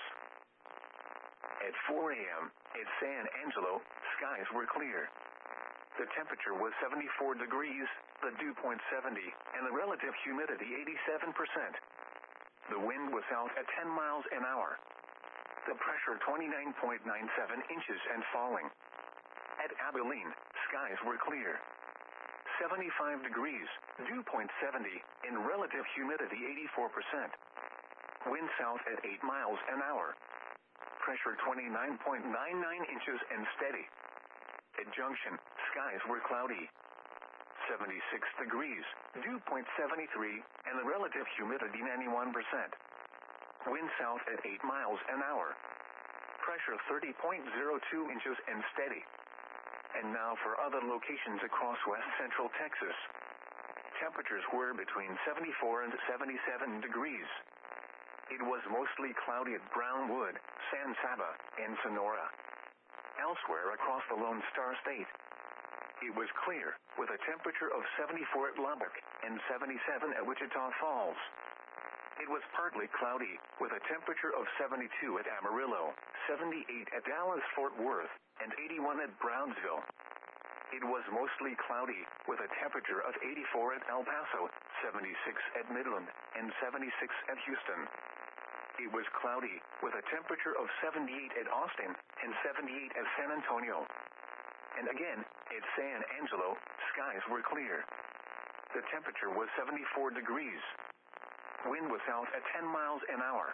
At four a.m., at San Angelo, skies were clear. The temperature was seventy-four degrees, the dew point seventy, and the relative humidity eighty-seven percent. The wind was south at ten miles an hour. The pressure twenty-nine point nine seven inches and falling. At Abilene, skies were clear. seventy-five degrees, dew point seventy, and relative humidity eighty-four percent. Wind south at eight miles an hour. Pressure twenty-nine point nine nine inches and steady. At Junction, skies were cloudy. seventy-six degrees, dew point seventy-three, and the relative humidity ninety-one percent. Wind south at eight miles an hour. Pressure thirty point zero two inches and steady. And now for other locations across west central Texas. Temperatures were between seventy-four and seventy-seven degrees. It was mostly cloudy at Brownwood, San Saba, and Sonora. Elsewhere across the Lone Star State, it was clear, with a temperature of seventy-four at Lubbock and seventy-seven at Wichita Falls. It was partly cloudy, with a temperature of seventy-two at Amarillo, seventy-eight at Dallas-Fort Worth, and eighty-one at Brownsville. It was mostly cloudy, with a temperature of eighty-four at El Paso, seventy-six at Midland, and seventy-six at Houston. It was cloudy, with a temperature of seventy-eight at Austin, and seventy-eight at San Antonio. And again, at San Angelo, skies were clear. The temperature was seventy-four degrees. Wind was south at ten miles an hour.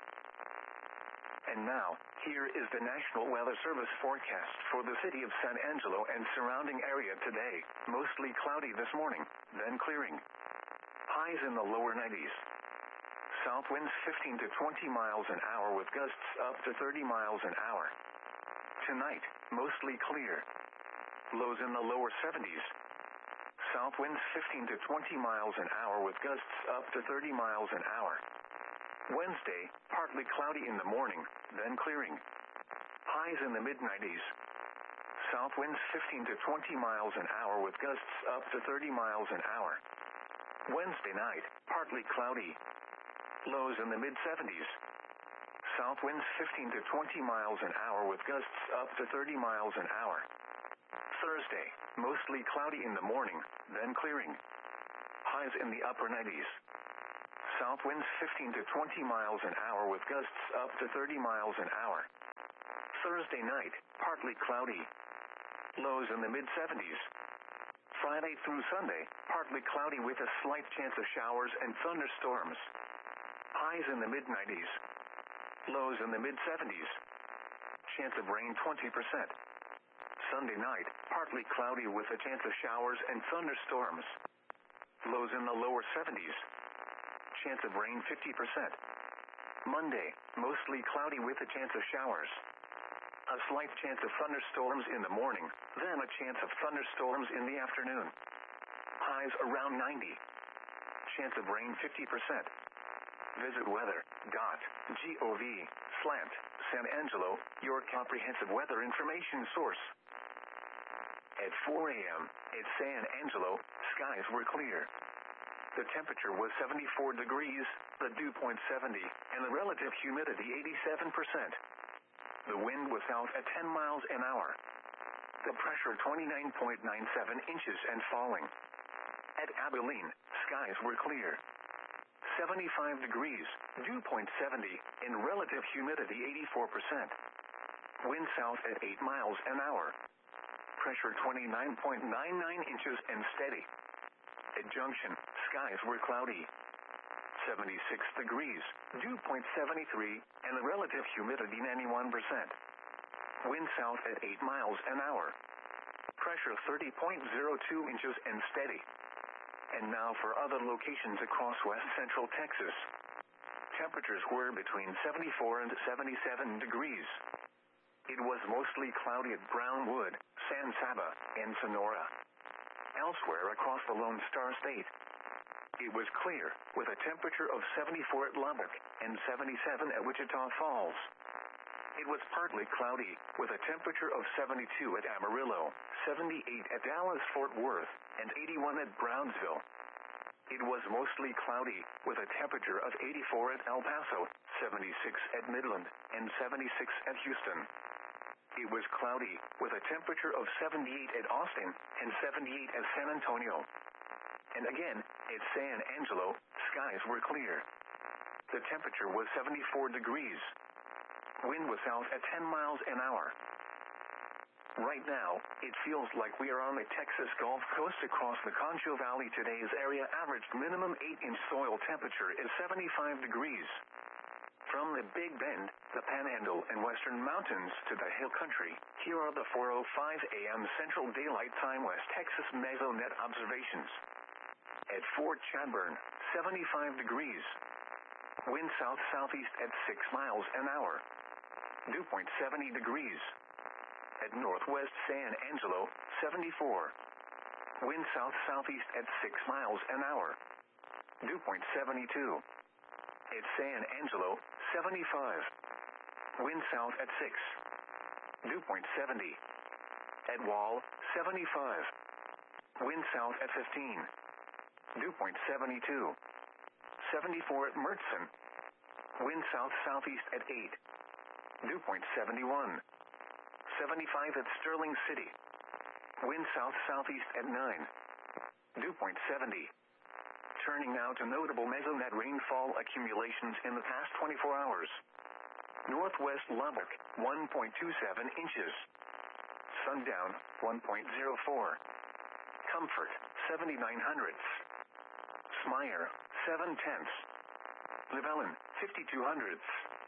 And now, here is the National Weather Service forecast for the city of San Angelo and surrounding area today. Mostly cloudy this morning, then clearing. Highs in the lower nineties. South winds fifteen to twenty miles an hour with gusts up to thirty miles an hour. Tonight, mostly clear. Lows in the lower seventies. South winds fifteen to twenty miles an hour with gusts up to thirty miles an hour. Wednesday, partly cloudy in the morning, then clearing. Highs in the mid nineties. South winds fifteen to twenty miles an hour with gusts up to thirty miles an hour. Wednesday night, partly cloudy. Lows in the mid seventies. South winds fifteen to twenty miles an hour with gusts up to thirty miles an hour. Thursday, mostly cloudy in the morning, then clearing. Highs in the upper nineties. South winds fifteen to twenty miles an hour with gusts up to thirty miles an hour. Thursday night, partly cloudy. Lows in the mid seventies. Friday through Sunday, partly cloudy with a slight chance of showers and thunderstorms. Highs in the mid nineties. Lows in the mid seventies. Chance of rain twenty percent. Sunday night, partly cloudy with a chance of showers and thunderstorms. Lows in the lower seventies. Chance of rain fifty percent. Monday, mostly cloudy with a chance of showers. A slight chance of thunderstorms in the morning, then a chance of thunderstorms in the afternoon. Highs around ninety. Chance of rain fifty percent. Visit weather.gov slant San Angelo, your comprehensive weather information source. At four a.m., at San Angelo, skies were clear. The temperature was seventy-four degrees, the dew point seventy, and the relative humidity eighty-seven percent. The wind was south at ten miles an hour. The pressure twenty-nine point nine seven inches and falling. At Abilene, skies were clear. seventy-five degrees, dew point seventy, and relative humidity eighty-four percent. Wind south at eight miles an hour. Pressure twenty-nine point nine nine inches and steady. At Junction, skies were cloudy. seventy-six degrees, dew point seventy-three, and the relative humidity ninety-one percent. Wind south at eight miles an hour. Pressure thirty point zero two inches and steady. And now for other locations across west central Texas. Temperatures were between seventy-four and seventy-seven degrees. It was mostly cloudy at Brownwood, San Saba, and Sonora. Elsewhere across the Lone Star State, it was clear, with a temperature of seventy-four at Lubbock and seventy-seven at Wichita Falls. It was partly cloudy, with a temperature of seventy-two at Amarillo, seventy-eight at Dallas-Fort Worth, and eighty-one at Brownsville. It was mostly cloudy, with a temperature of eighty-four at El Paso, seventy-six at Midland, and seventy-six at Houston. It was cloudy, with a temperature of seventy-eight at Austin, and seventy-eight at San Antonio. And again, at San Angelo, skies were clear. The temperature was seventy-four degrees. Wind was south at ten miles an hour. Right now, it feels like we are on the Texas Gulf Coast across the Concho Valley. Today's area averaged minimum eight inch soil temperature is seventy-five degrees. From the Big Bend, the Panhandle, and Western Mountains to the Hill Country, here are the four oh five a.m. Central Daylight Time West Texas Mesonet observations. At Fort Chadbourne, seventy-five degrees. Wind south-southeast at six miles an hour. Dew point seventy degrees. At Northwest San Angelo, seventy-four. Wind south-southeast at six miles an hour. Dew point seventy-two. At San Angelo, seventy-five. Wind south at six. Dew point seventy. At Wall, seventy-five. Wind south at fifteen. Dew point seventy-two. seventy-four at Mertzen. Wind south-southeast at eight. Dew point seventy-one. seventy-five at Sterling City. Wind south-southeast at nine. Dew point seventy. Turning now to notable Mesonet rainfall accumulations in the past twenty-four hours. Northwest Lubbock, one point two seven inches. Sundown, one point zero four. Comfort, seventy-nine hundredths. Smyre, seven tenths. Llewellyn, fifty-two hundredths.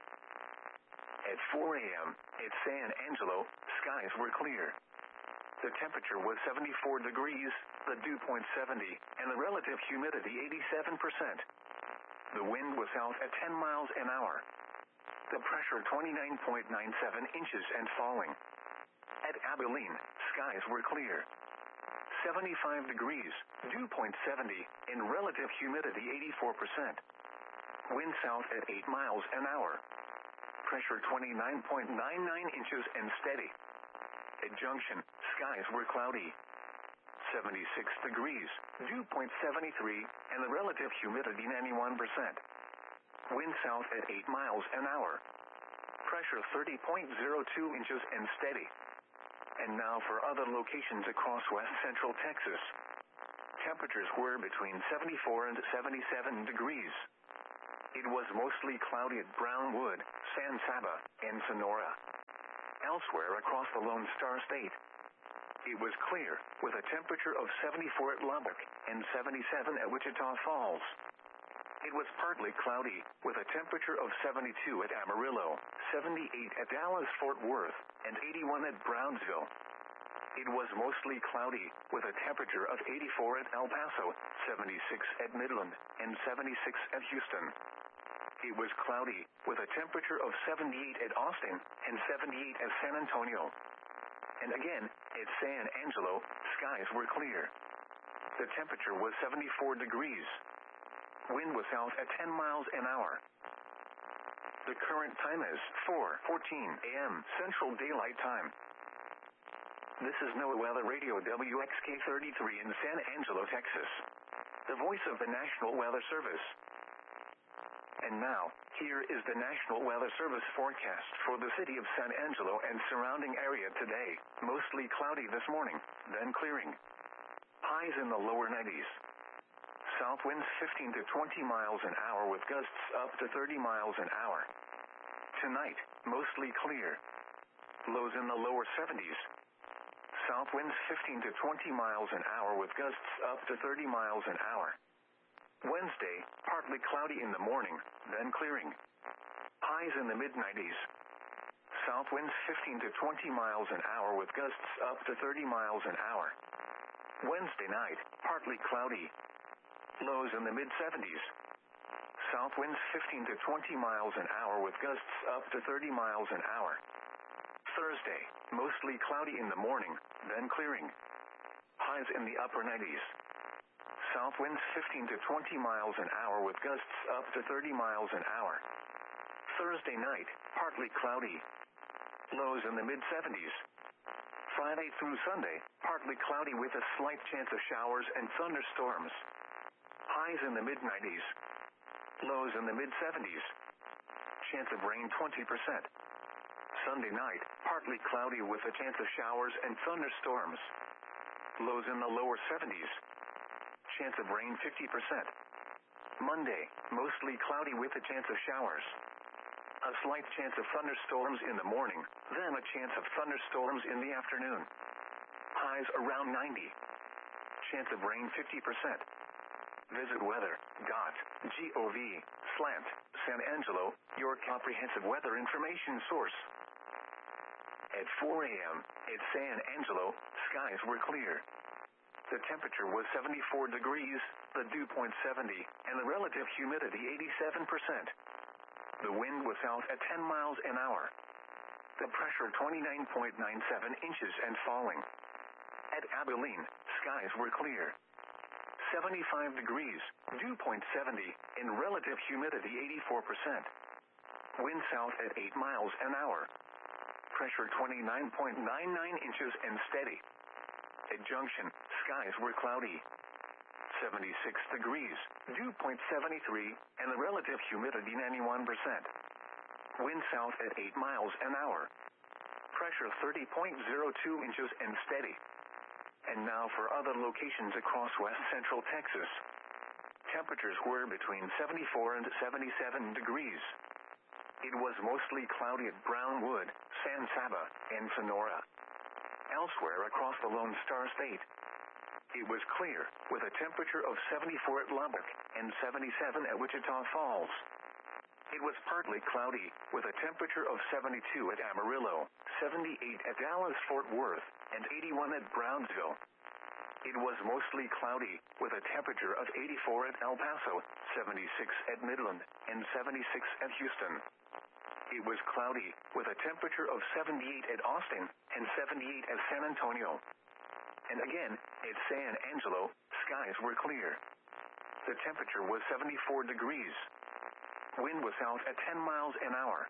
At four a.m., at San Angelo, skies were clear. The temperature was seventy-four degrees, the dew point seventy, and the relative humidity eighty-seven percent. The wind was south at ten miles an hour. The pressure twenty-nine point nine seven inches and falling. At Abilene, skies were clear. seventy-five degrees, dew point seventy, and relative humidity eighty-four percent. Wind south at eight miles an hour. Pressure twenty-nine point nine nine inches and steady. At Junction, skies were cloudy. seventy-six degrees, dew point seventy-three, and the relative humidity ninety-one percent. Wind south at eight miles an hour. Pressure thirty point zero two inches and steady. And now for other locations across west central Texas. Temperatures were between seventy-four and seventy-seven degrees. It was mostly cloudy at Brownwood, San Saba, and Sonora. Elsewhere across the Lone Star State, it was clear, with a temperature of seventy-four at Lubbock and seventy-seven at Wichita Falls. It was partly cloudy, with a temperature of seventy-two at Amarillo, seventy-eight at Dallas-Fort Worth, and eighty-one at Brownsville. It was mostly cloudy, with a temperature of eighty-four at El Paso, seventy-six at Midland, and seventy-six at Houston. It was cloudy, with a temperature of seventy-eight at Austin, and seventy-eight at San Antonio. And again, at San Angelo, skies were clear. The temperature was seventy-four degrees. Wind was south at ten miles an hour. The current time is four fourteen a m Central Daylight Time. This is NOAA Weather Radio W X K thirty-three in San Angelo, Texas, the voice of the National Weather Service. And now, here is the National Weather Service forecast for the city of San Angelo and surrounding area today. Mostly cloudy this morning, then clearing. Highs in the lower nineties. South winds fifteen to twenty miles an hour with gusts up to thirty miles an hour. Tonight, mostly clear. Lows in the lower seventies. South winds fifteen to twenty miles an hour with gusts up to thirty miles an hour. Wednesday, partly cloudy in the morning, then clearing. Highs in the mid nineties. South winds fifteen to twenty miles an hour with gusts up to thirty miles an hour. Wednesday night, partly cloudy. Lows in the mid seventies. South winds fifteen to twenty miles an hour with gusts up to thirty miles an hour. Thursday, mostly cloudy in the morning, then clearing. Highs in the upper nineties. South winds fifteen to twenty miles an hour with gusts up to thirty miles an hour. Thursday night, partly cloudy. Lows in the mid seventies. Friday through Sunday, partly cloudy with a slight chance of showers and thunderstorms. Highs in the mid nineties. Lows in the mid seventies. Chance of rain twenty percent. Sunday night, partly cloudy with a chance of showers and thunderstorms. Lows in the lower seventies. Chance of rain fifty percent. Monday, mostly cloudy with a chance of showers. A slight chance of thunderstorms in the morning, then a chance of thunderstorms in the afternoon. Highs around ninety. Chance of rain fifty percent. Visit weather dot gov slash San Angelo, your comprehensive weather information source. At four a m at San Angelo, skies were clear. The temperature was seventy-four degrees, the dew point seventy, and the relative humidity eighty-seven percent. The wind was south at ten miles an hour. The pressure twenty-nine point nine seven inches and falling. At Abilene, skies were clear. seventy-five degrees, dew point seventy, and relative humidity eighty-four percent. Wind south at eight miles an hour. Pressure twenty-nine point nine nine inches and steady. At Junction, skies were cloudy. seventy-six degrees, dew point seventy-three, and the relative humidity ninety-one percent. Wind south at eight miles an hour. Pressure thirty point zero two inches and steady. And now for other locations across west central Texas. Temperatures were between seventy-four and seventy-seven degrees. It was mostly cloudy at Brownwood, San Saba, and Sonora. Elsewhere across the Lone Star State, it was clear, with a temperature of seventy-four at Lubbock and seventy-seven at Wichita Falls. It was partly cloudy, with a temperature of seventy-two at Amarillo, seventy-eight at Dallas-Fort Worth, and eighty-one at Brownsville. It was mostly cloudy, with a temperature of eighty-four at El Paso, seventy-six at Midland, and seventy-six at Houston. It was cloudy, with a temperature of seventy-eight at Austin, and seventy-eight at San Antonio. And again, at San Angelo, skies were clear. The temperature was seventy-four degrees. Wind was south at ten miles an hour.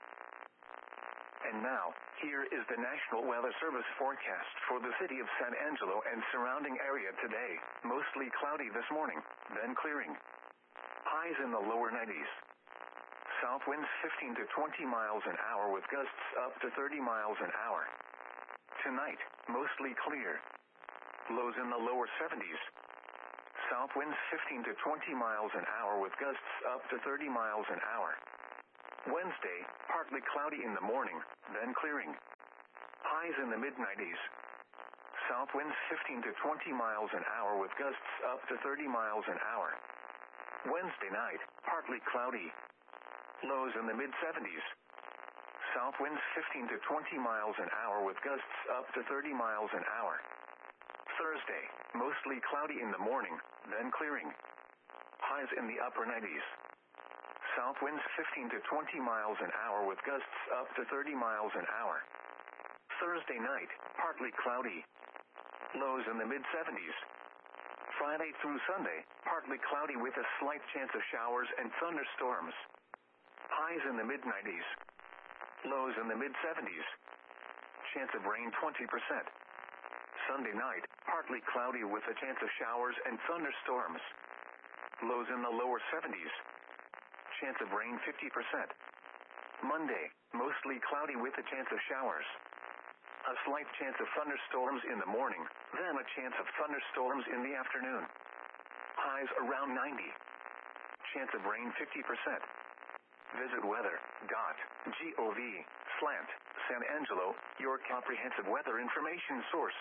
And now, here is the National Weather Service forecast for the city of San Angelo and surrounding area today. Mostly cloudy this morning, then clearing. Highs in the lower nineties. South winds fifteen to twenty miles an hour with gusts up to thirty miles an hour. Tonight, mostly clear. Lows in the lower seventies. South winds fifteen to twenty miles an hour with gusts up to thirty miles an hour. Wednesday, partly cloudy in the morning, then clearing. Highs in the mid nineties. South winds fifteen to twenty miles an hour with gusts up to thirty miles an hour. Wednesday night, partly cloudy. Lows in the mid seventies. South winds fifteen to twenty miles an hour with gusts up to thirty miles an hour. Thursday, mostly cloudy in the morning, then clearing. Highs in the upper nineties. South winds fifteen to twenty miles an hour with gusts up to thirty miles an hour. Thursday night, partly cloudy. Lows in the mid seventies. Friday through Sunday, partly cloudy with a slight chance of showers and thunderstorms. Highs in the mid nineties. Lows in the mid seventies. Chance of rain twenty percent. Sunday night, partly cloudy with a chance of showers and thunderstorms. Lows in the lower seventies. Chance of rain fifty percent. Monday, mostly cloudy with a chance of showers. A slight chance of thunderstorms in the morning, then a chance of thunderstorms in the afternoon. Highs around ninety. Chance of rain fifty percent. Visit weather dot gov slant San Angelo, your comprehensive weather information source.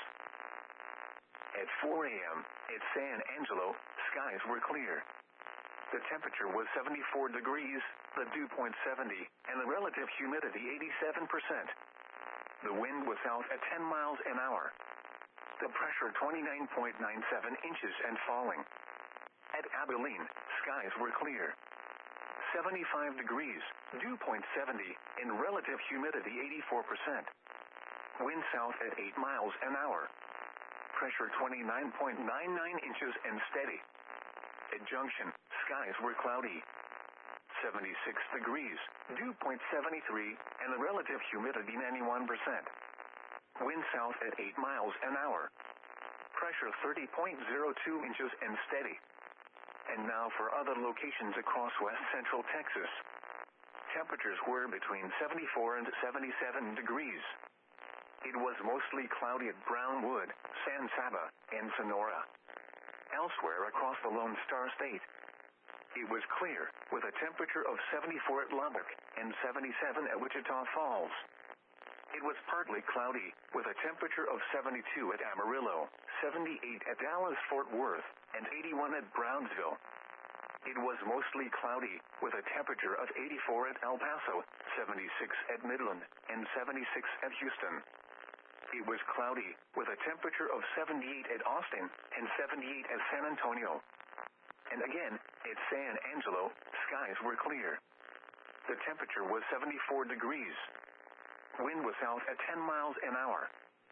At four a.m. at San Angelo, skies were clear. The temperature was seventy-four degrees, the dew point seventy, and the relative humidity eighty-seven percent. The wind was south at ten miles an hour. The pressure twenty-nine point nine seven inches and falling. At Abilene, skies were clear. seventy-five degrees, dew point seventy, and relative humidity eighty-four percent. Wind south at eight miles an hour. Pressure twenty-nine point nine nine inches and steady. At Junction, skies were cloudy. seventy-six degrees, dew point seventy-three, and the relative humidity ninety-one percent. Wind south at eight miles an hour. Pressure thirty point zero two inches and steady. And now for other locations across west central Texas. Temperatures were between seventy-four and seventy-seven degrees. It was mostly cloudy at Brownwood, San Saba, and Sonora. Elsewhere across the Lone Star State, it was clear, with a temperature of seventy-four at Lubbock and seventy-seven at Wichita Falls. It was partly cloudy, with a temperature of seventy-two at Amarillo, seventy-eight at Dallas-Fort Worth, and eighty-one at Brownsville. It was mostly cloudy, with a temperature of eighty-four at El Paso, seventy-six at Midland, and seventy-six at Houston. It was cloudy, with a temperature of seventy-eight at Austin, and seventy-eight at San Antonio. And again, at San Angelo, skies were clear. The temperature was seventy-four degrees. Wind was south at ten miles an hour.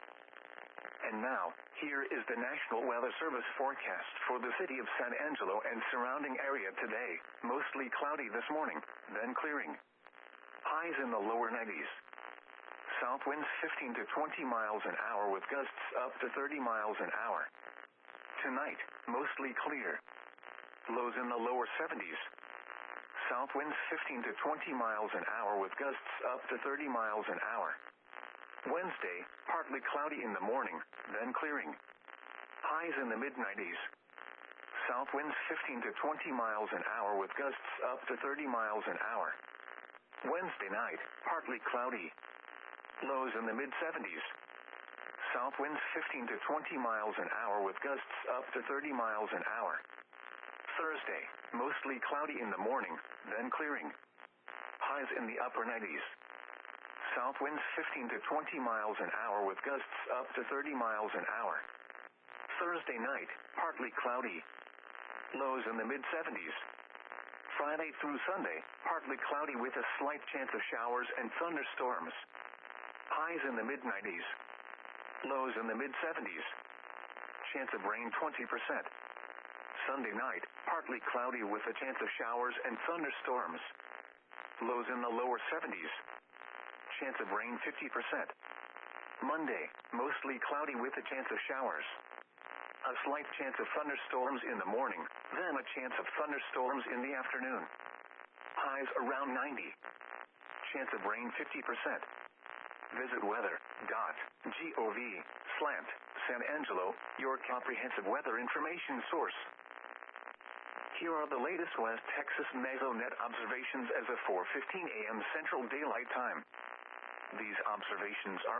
And now, here is the National Weather Service forecast for the city of San Angelo and surrounding area today. Mostly cloudy this morning, then clearing. Highs in the lower nineties. South winds fifteen to twenty miles an hour with gusts up to thirty miles an hour. Tonight, mostly clear. Lows in the lower seventies. South winds fifteen to twenty miles an hour with gusts up to thirty miles an hour. Wednesday, partly cloudy in the morning, then clearing. Highs in the mid nineties. South winds fifteen to twenty miles an hour with gusts up to thirty miles an hour. Wednesday night, partly cloudy. Lows in the mid seventies. South winds fifteen to twenty miles an hour with gusts up to thirty miles an hour. Thursday, mostly cloudy in the morning, then clearing. Highs in the upper nineties. South winds fifteen to twenty miles an hour with gusts up to thirty miles an hour. Thursday night, partly cloudy. Lows in the mid seventies. Friday through Sunday, partly cloudy with a slight chance of showers and thunderstorms. Highs in the mid nineties. Lows in the mid seventies. Chance of rain twenty percent. Sunday night, partly cloudy with a chance of showers and thunderstorms. Lows in the lower seventies. Chance of rain fifty percent. Monday, mostly cloudy with a chance of showers. A slight chance of thunderstorms in the morning, then a chance of thunderstorms in the afternoon. highs around ninety. Chance of rain fifty percent. Visit weather.gov slant San Angelo, your comprehensive weather information source. Here are the latest West Texas Mesonet observations as of four fifteen a m Central Daylight Time. These observations are